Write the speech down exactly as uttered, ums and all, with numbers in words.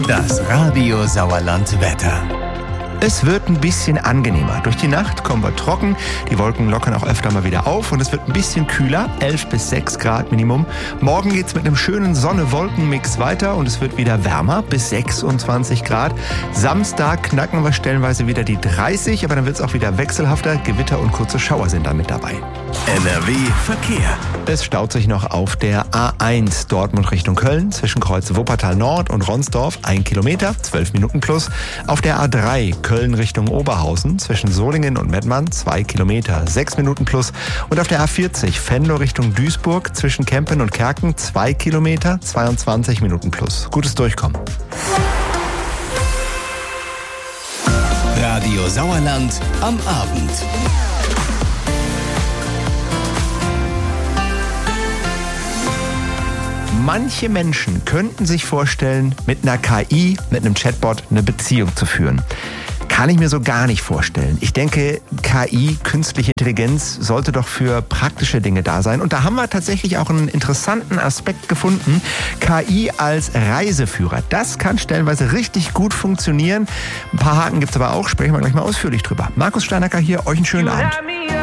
Das Radio Sauerland Wetter. Es wird ein bisschen angenehmer. Durch die Nacht kommen wir trocken, die Wolken lockern auch öfter mal wieder auf und es wird ein bisschen kühler, elf bis sechs Grad Minimum. Morgen geht's mit einem schönen Sonne-Wolken-Mix weiter und es wird wieder wärmer, bis sechsundzwanzig Grad. Samstag knacken wir stellenweise wieder die dreißig, aber dann wird's auch wieder wechselhafter. Gewitter und kurze Schauer sind dann mit dabei. N R W Verkehr. Es staut sich noch auf der A eins Dortmund Richtung Köln zwischen Kreuz Wuppertal Nord und Ronsdorf, ein Kilometer, zwölf Minuten plus. Auf der A drei Köln Richtung Oberhausen zwischen Solingen und Mettmann, zwei Kilometer, sechs Minuten plus. Und auf der A vierzig Venlo Richtung Duisburg zwischen Kempen und Kerken, zwei Kilometer, zweiundzwanzig Minuten plus. Gutes Durchkommen. Radio Sauerland am Abend. Manche Menschen könnten sich vorstellen, mit einer K I, mit einem Chatbot eine Beziehung zu führen. Kann ich mir so gar nicht vorstellen. Ich denke, K I, künstliche Intelligenz, sollte doch für praktische Dinge da sein. Und da haben wir tatsächlich auch einen interessanten Aspekt gefunden. K I als Reiseführer. Das kann stellenweise richtig gut funktionieren. Ein paar Haken gibt es aber auch. Sprechen wir gleich mal ausführlich drüber. Markus Steinacker hier. Euch einen schönen Abend.